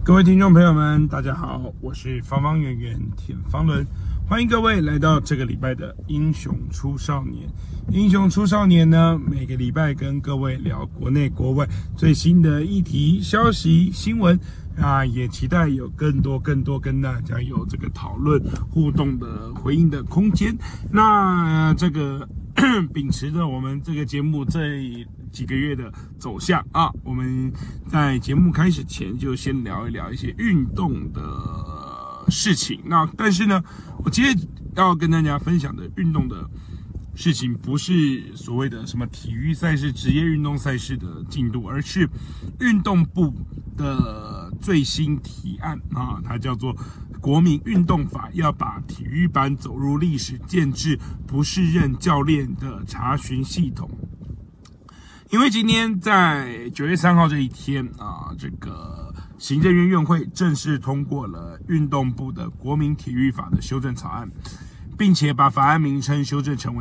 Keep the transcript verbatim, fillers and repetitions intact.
各位听众朋友们，大家好，我是方方圆圆田方伦，欢迎各位来到这个礼拜的英雄出少年。英雄出少年呢，每个礼拜跟各位聊国内国外最新的议题、消息、新闻啊，也期待有更多更多跟大家有这个讨论、互动的回应的空间。那、呃、这个秉持着我们这个节目这几个月的走向啊，我们在节目开始前就先聊一聊一些运动的事情。那但是呢，我今天要跟大家分享的运动的事情，不是所谓的什么体育赛事、职业运动赛事的进度，而是运动部的最新提案啊，它叫做国民运动法，要把体育班走入历史，建制不适任教练的查询系统。因为今天在九月三号这一天啊，这个行政院院会正式通过了运动部的国民体育法的修正草案，并且把法案名称修正成为